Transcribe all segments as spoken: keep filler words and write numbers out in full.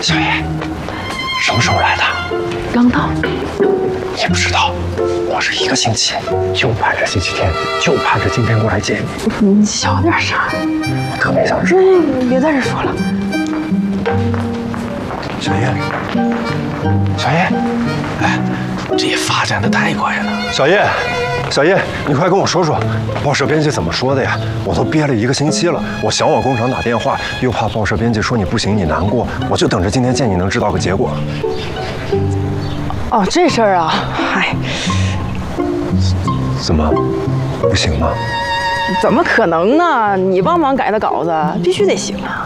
小叶，什么时候来的？ 刚到。 你不知道，我是一个星期，就盼着星期天，就盼着今天过来见你。你小点声， 我特别想知道。 你别在这说了。 小叶，小叶，哎，这也发展的太快了。小叶，小叶，你快跟我说说，报社编辑怎么说的呀？我都憋了一个星期了，我想往工厂打电话，又怕报社编辑说你不行，你难过，我就等着今天见你能知道个结果。 哦，这事儿啊，嗨， 怎么，不行吗？ 怎么可能呢？你帮忙改的稿子必须得行啊！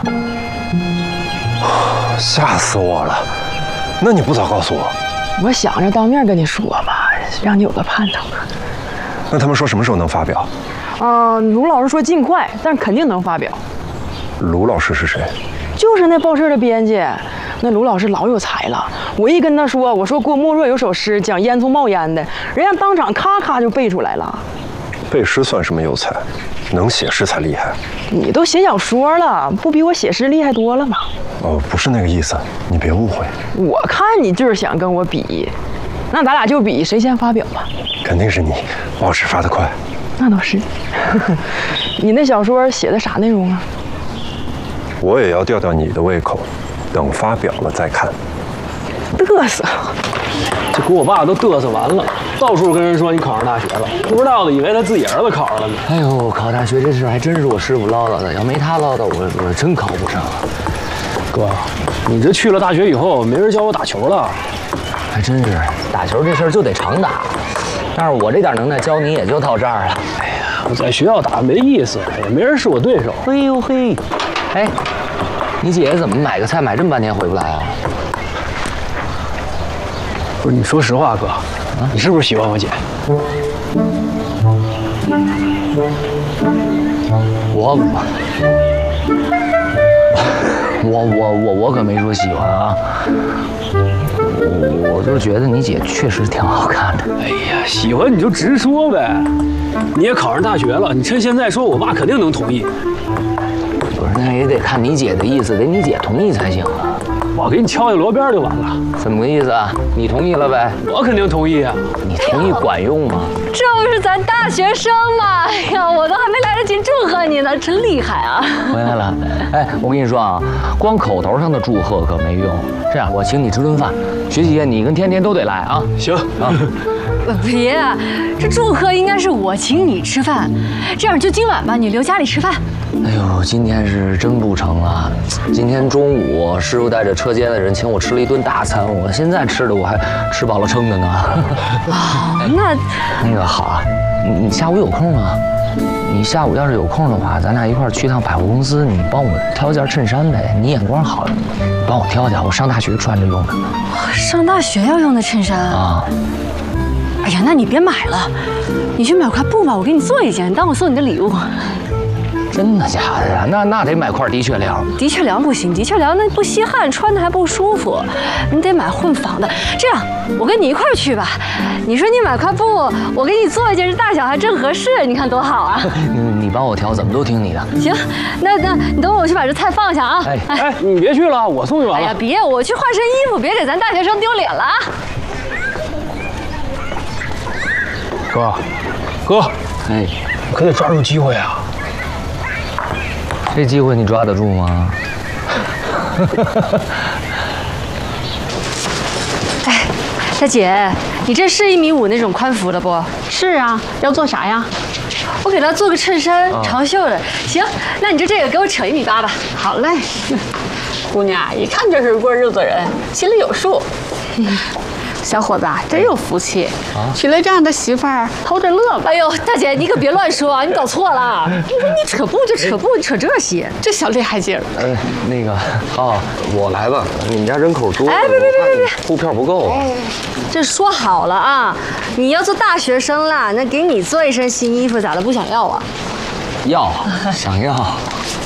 吓死我了！那你不早告诉我？ 我想着当面跟你说吧，让你有个盼头。 那他们说什么时候能发表？ 嗯、呃，卢老师说尽快，但是肯定能发表。 卢老师是谁？ 就是那报社的编辑。那卢老师老有才了，我一跟他说，我说郭沫若有首诗讲烟囱冒烟的，人家当场咔咔就背出来了。 背诗算什么有才？能写诗才厉害。 你都写小说了，不比我写诗厉害多了吗？ 哦，不是那个意思，你别误会。 我看你就是想跟我比，那咱俩就比谁先发表吧。 肯定是你，报纸发得快。 那倒是。你那小说写的啥内容啊？ 我也要吊吊你的胃口。等发表了再看。 嘚瑟！ 这给我爸都嘚瑟完了，到处跟人说你考上大学了，不知道的以为他自己儿子考上了呢。 哎呦，考大学这事还真是我师傅唠叨的，要没他唠叨，我我真考不上。 哥，你这去了大学以后，没人教我打球了。 还真是，打球这事儿就得常打，但是我这点能耐教你也就到这儿了。 哎呀，我在学校打没意思，也没人是我对手。 哎呦嘿，哎。你姐姐怎么买个菜买这么半天回不来啊？ 不是，你说实话，哥，啊、你是不是喜欢我姐？ 我我我我我可没说喜欢啊，我我就觉得你姐确实挺好看的。 哎呀，喜欢你就直说呗。你也考上大学了，你趁现在说，我爸肯定能同意。 不是，那也得看你姐的意思，得你姐同意才行啊。 我给你敲下锣边就完了。 怎么个意思啊？你同意了呗？ 我肯定同意啊。 你同意管用吗？ 这不是咱大学生吗？哎呀，我都还没来得及祝贺你呢，真厉害啊！ 回来了。哎，我跟你说啊，光口头上的祝贺可没用。这样，我请你吃顿饭，学姐你跟天天都得来啊。 行啊。 别，这祝贺应该是我请你吃饭。这样就今晚吧，你留家里吃饭。 哎呦，今天是真不成了。今天中午师傅带着车间的人请我吃了一顿大餐，我现在吃的我还吃饱了撑的呢。 哦，那那个好啊，你你下午有空吗？你下午要是有空的话，咱俩一块儿去趟百货公司，你帮我挑件衬衫呗。你眼光好，你帮我挑挑，我上大学穿着用的。 上大学要用的衬衫啊？ 哎呀，那你别买了，你去买块布吧，我给你做一件，当我送你的礼物。 真的假的呀？那那得买块的确良。 的确良不行，的确良那不吸汗，穿的还不舒服。你得买混纺的。这样，我跟你一块儿去吧。你说你买块布，我给你做一件，这大小还正合适，你看多好啊！ 你你帮我挑，怎么都听你的。 行，那那你等我去把这菜放下啊。 哎哎，你别去了，我送就完了。 哎呀，别，我去换身衣服，别给咱大学生丢脸了啊！ 哥，哥， 哎， 可得抓住机会啊！ 这机会你抓得住吗？ 哎，大姐，你这是一米五那种宽幅的不？ 是啊，要做啥呀？ 我给他做个衬衫， 啊、 长袖的。行，那你就这个给我扯一米八吧。 好嘞，姑娘一看就是过日子人，心里有数。小伙子真有福气，啊、娶了这样的媳妇儿，偷着乐吧。 哎呦，大姐，你可别乱说啊，你搞错了。你说你扯布就扯布，你扯这些， 这小厉害劲儿。 呃，那个，好，我来吧。你们家人口多， 哎，别别别别别， 布片不够啊。 这说好了啊，你要做大学生啦，那给你做一身新衣服，咋的不想要啊？ 要，想要。